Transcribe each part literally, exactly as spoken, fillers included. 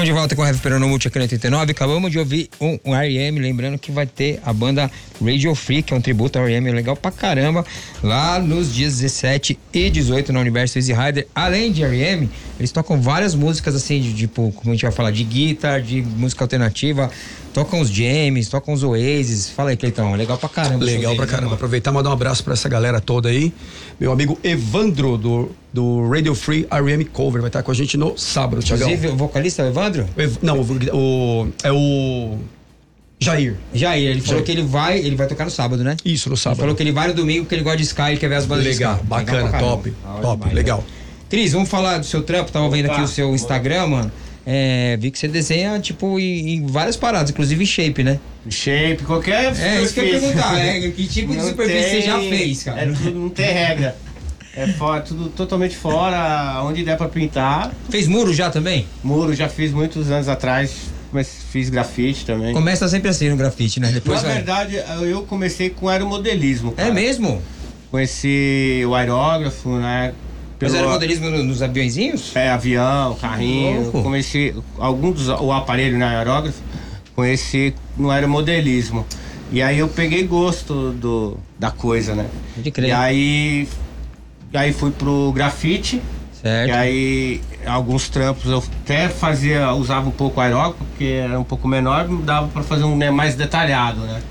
Estamos de volta com o Heavy Perona Multi aqui no oitenta e nove. Acabamos de ouvir um, um R E M, lembrando que vai ter a banda Radio Free, que é um tributo ao R E M legal pra caramba, lá nos dias dezessete e dezoito na Universo Easy Rider. Além de R E M, eles tocam várias músicas assim, de tipo, como a gente vai falar, de guitar, de música alternativa, tocam os James, tocam os Oasis. Fala aí, Cleitão, legal pra caramba. Legal pra caramba. Aproveitar e mandar um abraço pra essa galera toda aí. Meu amigo Evandro, do, do Radio Free R E M Cover, vai estar com a gente no sábado, Thiagão. Inclusive, o vocalista é o Evandro? O Ev... Não, o, o, é o Jair. Jair, ele falou Jair. que ele vai, ele vai tocar no sábado, né? Isso, no sábado. Ele falou que ele vai no domingo, que ele gosta de Sky, ele quer ver as bandas legal, de Sky. Bacana, legal top, top, demais, legal. Né? Cris, vamos falar do seu trampo, tava vendo Opa, aqui o seu Instagram, mano. É, vi que você desenha, tipo, em, em várias paradas, inclusive em shape, né? Shape, qualquer É, isso que eu ia superfície. perguntar, é, que tipo de Não superfície tem- você já fez, cara? É tudo, não tem regra. É fora, tudo totalmente fora, onde der pra pintar. Fez muro já também? Muro, já fiz muitos anos atrás, mas fiz grafite também. Começa sempre assim no grafite, né? Depois Na vai. verdade, eu comecei com aeromodelismo. É cara. mesmo? Conheci o aerógrafo, né? Mas pelo- era modelismo no- nos aviãozinhos? É, avião, carrinho. Louco. Comecei, algum dos, o aparelho na aerógrafo, conheci no aeromodelismo. E aí eu peguei gosto do, da coisa, né? Pode crer. E aí, e aí fui pro grafite. Certo. E aí alguns trampos eu até fazia, usava um pouco aerógrafo, porque era um pouco menor, dava pra fazer um, né, mais detalhado, né?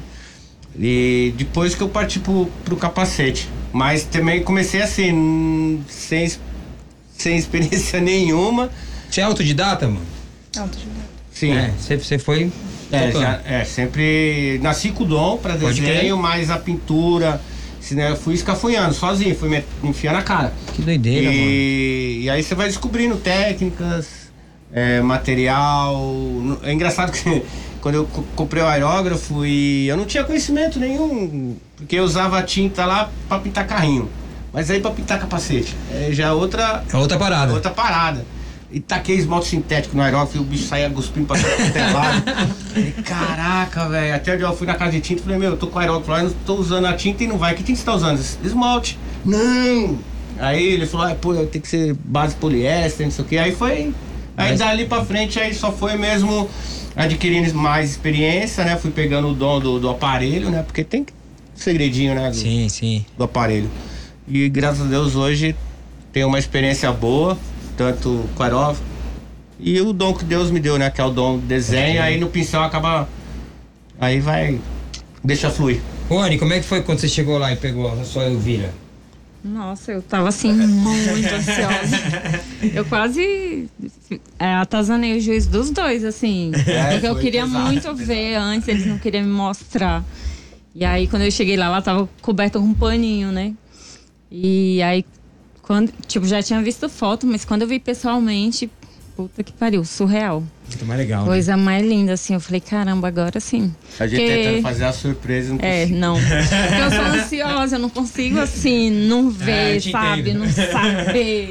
E depois que eu parti pro, pro capacete. Mas também comecei assim, sem, sem experiência nenhuma. Você é autodidata, mano? Sim. É, você, você foi. É, tocando. já- é, sempre nasci com o dom pra Pode crer. desenho, mas a pintura, se, né, eu fui escafunhando sozinho, fui me enfiando a cara. Que doideira, mano. E, e aí você vai descobrindo técnicas, é, material. É engraçado que quando eu co- comprei o aerógrafo e eu não tinha conhecimento nenhum, porque eu usava a tinta lá pra pintar carrinho. Mas aí pra pintar capacete, é já outra, É outra parada. outra parada. E taquei esmalte sintético no aerógrafo e o bicho saía cuspindo pra todo lado. Falei, caraca, velho. Até onde eu fui na casa de tinta e falei, meu, eu tô com o aerógrafo lá, eu não tô usando a tinta e não vai. Que tinta você tá usando? Esmalte. Não! Aí ele falou, ah, pô, tem que ser base poliéster, não sei o que. Aí foi. Aí Mas- dali pra frente, aí só foi mesmo adquirindo mais experiência, né? Fui pegando o dom do, do aparelho, né? Porque tem que- segredinho, né? Do, Sim, sim. do aparelho. E graças a Deus hoje tenho uma experiência boa, tanto com aerógrafo e o dom que Deus me deu, né? Que é o dom do desenho, aí no pincel acaba. Aí vai. Deixa fluir. Rony, como é que foi quando você chegou lá e pegou a sua Elvira? Nossa, eu tava assim muito ansiosa. Eu quase é, atazanei o juiz dos dois, assim. É, porque eu foi queria pesado, muito pesado. ver antes, eles não queriam me mostrar. E aí, quando eu cheguei lá, ela tava coberta com um paninho, né? E aí, quando, tipo, já tinha visto foto, mas quando eu vi pessoalmente, puta que pariu, surreal. Muito mais legal. Né? Coisa mais linda, assim. Eu falei, caramba, agora sim. A gente Porque- tentando fazer a surpresa. Não É, não. Porque eu sou ansiosa, eu não consigo, assim, não É, ver, eu te sabe? entendo. Não saber.